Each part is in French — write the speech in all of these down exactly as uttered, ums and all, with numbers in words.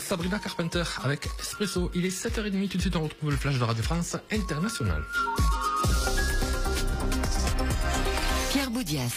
Sabrina Carpenter avec Espresso. Il est sept heures trente, tout de suite on retrouve le flash de Radio France International. Pierre Boudias.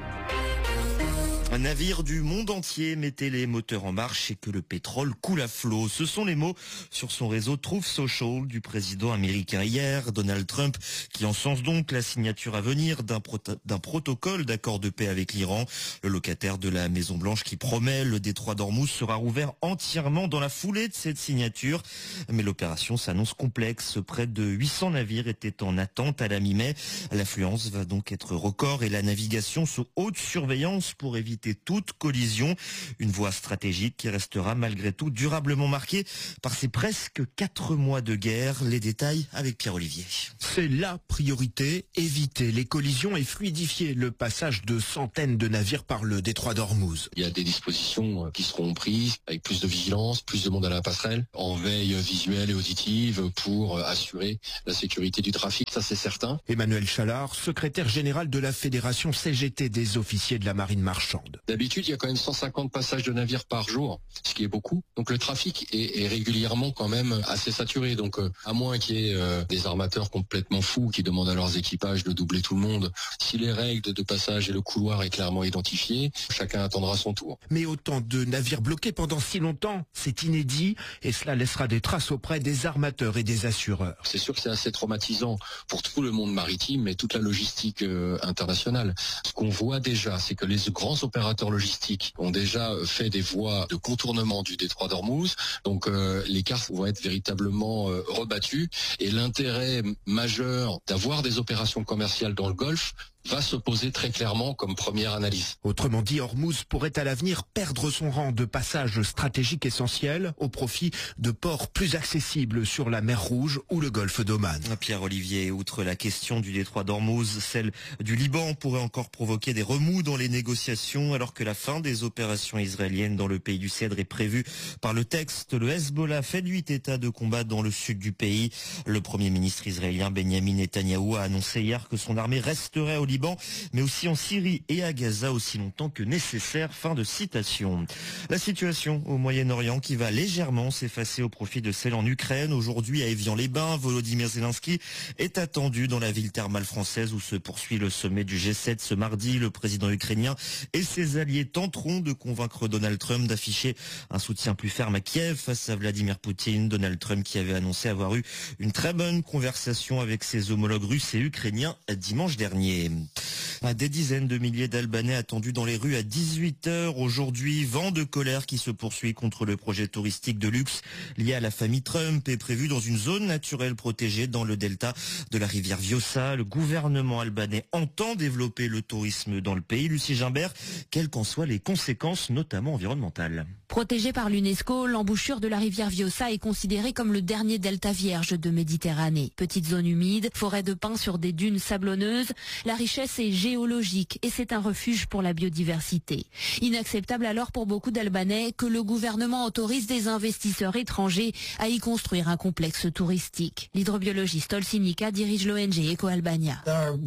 Un navire du monde entier mettait les moteurs en marche et que le pétrole coule à flot. Ce sont les mots sur son réseau Truth Social du président américain hier, Donald Trump, qui encense donc la signature à venir d'un, prota- d'un protocole d'accord de paix avec l'Iran. Le locataire de la Maison Blanche qui promet le détroit d'Ormuz sera rouvert entièrement dans la foulée de cette signature. Mais l'opération s'annonce complexe. Près de huit cents navires étaient en attente à la mi-mai. L'affluence va donc être record et la navigation sous haute surveillance pour éviter toute collision. Une voie stratégique qui restera malgré tout durablement marquée par ces presque quatre mois de guerre. Les détails avec Pierre Olivier. C'est la priorité, éviter les collisions et fluidifier le passage de centaines de navires par le détroit d'Ormuz. Il y a des dispositions qui seront prises avec plus de vigilance, plus de monde à la passerelle, en veille visuelle et auditive pour assurer la sécurité du trafic, ça c'est certain. Emmanuel Chalard, secrétaire général de la Fédération C G T des officiers de la marine marchande. D'habitude, il y a quand même cent cinquante passages de navires par jour, ce qui est beaucoup. Donc le trafic est, est régulièrement quand même assez saturé. Donc euh, à moins qu'il y ait euh, des armateurs complètement fous qui demandent à leurs équipages de doubler tout le monde, si les règles de passage et le couloir est clairement identifié, chacun attendra son tour. Mais autant de navires bloqués pendant si longtemps, c'est inédit et cela laissera des traces auprès des armateurs et des assureurs. C'est sûr que c'est assez traumatisant pour tout le monde maritime et toute la logistique euh, internationale. Ce qu'on voit déjà, c'est que les grands opérateurs logistiques ont déjà fait des voies de contournement du détroit d'Ormuz. Donc euh, les cartes vont être véritablement euh, rebattues et l'intérêt majeur d'avoir des opérations commerciales dans le Golfe va se poser très clairement comme première analyse. Autrement dit, Ormuz pourrait à l'avenir perdre son rang de passage stratégique essentiel au profit de ports plus accessibles sur la mer Rouge ou le golfe d'Oman. Pierre Olivier, outre la question du détroit d'Ormuz, celle du Liban pourrait encore provoquer des remous dans les négociations alors que la fin des opérations israéliennes dans le pays du Cèdre est prévue par le texte. Le Hezbollah fait lui état de combat dans le sud du pays. Le premier ministre israélien Benjamin Netanyahou a annoncé hier que son armée resterait au Liban mais aussi en Syrie et à Gaza aussi longtemps que nécessaire. Fin de citation. La situation au Moyen-Orient qui va légèrement s'effacer au profit de celle en Ukraine. Aujourd'hui à Évian-les-Bains, Volodymyr Zelensky est attendu dans la ville thermale française où se poursuit le sommet du G sept ce mardi. Le président ukrainien et ses alliés tenteront de convaincre Donald Trump d'afficher un soutien plus ferme à Kiev face à Vladimir Poutine. Donald Trump qui avait annoncé avoir eu une très bonne conversation avec ses homologues russes et ukrainiens dimanche dernier. Des dizaines de milliers d'Albanais attendus dans les rues à dix-huit heures aujourd'hui. Vent de colère qui se poursuit contre le projet touristique de luxe lié à la famille Trump est prévu dans une zone naturelle protégée dans le delta de la rivière Vjosa. Le gouvernement albanais entend développer le tourisme dans le pays. Lucie Gimbert, quelles qu'en soient les conséquences, notamment environnementales. Protégée par l'UNESCO, l'embouchure de la rivière Vjosa est considérée comme le dernier delta vierge de Méditerranée. Petite zone humide, forêt de pins sur des dunes sablonneuses, la richesse est géologique et c'est un refuge pour la biodiversité. Inacceptable alors pour beaucoup d'Albanais que le gouvernement autorise des investisseurs étrangers à y construire un complexe touristique. L'hydrobiologiste Olsinika dirige l'O N G Eco-Albania.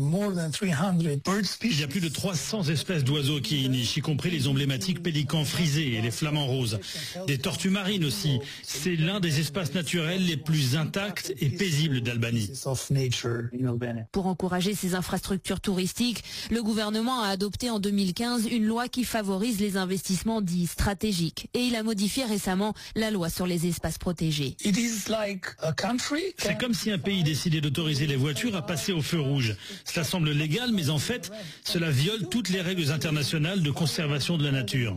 Il y a plus de trois cents espèces d'oiseaux qui y nichent, y compris les emblématiques pélicans frisés et les flamants roses. Des tortues marines aussi. C'est l'un des espaces naturels les plus intacts et paisibles d'Albanie. Pour encourager ces infrastructures touristiques, le gouvernement a adopté en deux mille quinze une loi qui favorise les investissements dits stratégiques. Et il a modifié récemment la loi sur les espaces protégés. C'est comme si un pays décidait d'autoriser les voitures à passer au feu rouge. Cela semble légal, mais en fait, cela viole toutes les règles internationales de conservation de la nature.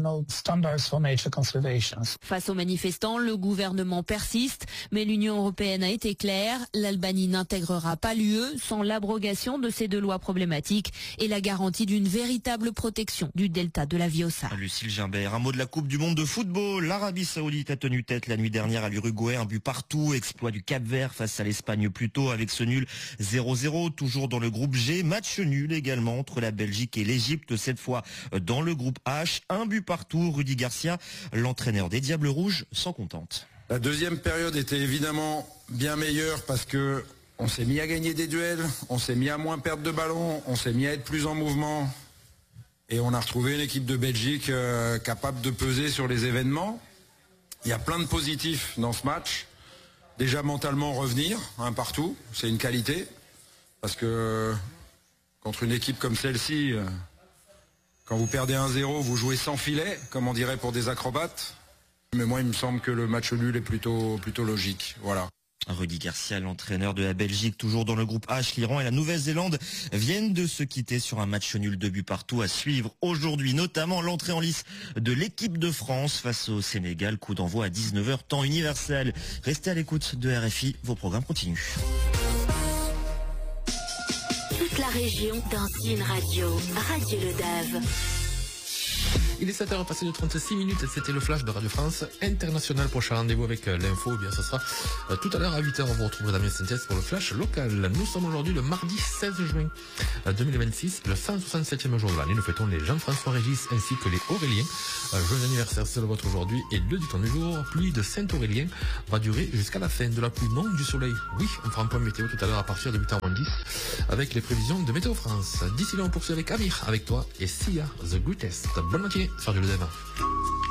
Face aux manifestants, le gouvernement persiste, mais l'Union européenne a été claire, l'Albanie n'intégrera pas l'U E sans l'abrogation de ces deux lois problématiques et la garantie d'une véritable protection du delta de la Vjosa. Lucille Gimbert, un mot de la Coupe du Monde de football. L'Arabie Saoudite a tenu tête la nuit dernière à l'Uruguay, un but partout, exploit du Cap-Vert face à l'Espagne plus tôt avec ce nul zéro zéro, toujours dans le groupe G. Match nul également entre la Belgique et l'Égypte, cette fois dans le groupe H. Un but partout, Rudy Garcia, l'entraîneur des Diables Rouges, s'en contente. La deuxième période était évidemment bien meilleure parce que on s'est mis à gagner des duels, on s'est mis à moins perdre de ballon, on s'est mis à être plus en mouvement et on a retrouvé une équipe de Belgique euh, capable de peser sur les événements. Il y a plein de positifs dans ce match. Déjà mentalement revenir, un partout, c'est une qualité. Parce que contre une équipe comme celle-ci, quand vous perdez un zéro, vous jouez sans filet, comme on dirait pour des acrobates. Mais moi, il me semble que le match nul est plutôt, plutôt logique. Voilà. Rudy Garcia, l'entraîneur de la Belgique, toujours dans le groupe H, l'Iran et la Nouvelle-Zélande viennent de se quitter sur un match nul de but partout à suivre aujourd'hui, notamment l'entrée en lice de l'équipe de France face au Sénégal, coup d'envoi à dix-neuf heures temps universel. Restez à l'écoute de R F I, vos programmes continuent. Toute la région dans une radio, Radio Le Dave. Il est sept heures passé de trente-six minutes, c'était le flash de Radio France International. Prochain rendez-vous avec l'info, eh bien ce sera euh, tout à l'heure à huit heures. On vous retrouve Damien Synthèse pour le flash local. Nous sommes aujourd'hui le mardi seize juin deux mille vingt-six, le cent soixante-septième jour de l'année. Nous fêtons les Jean-François Régis ainsi que les Auréliens. Euh, joyeux anniversaire, c'est le vôtre aujourd'hui. Et le dicton du jour, pluie de Saint-Aurélien, va durer jusqu'à la fin de la pluie, non du soleil. Oui, on fera un point météo tout à l'heure à partir de huit heures dix avec les prévisions de Météo France. D'ici là, on poursuit avec Amir, avec toi et Sia, The Greatest. Bonne matinée. Faire du le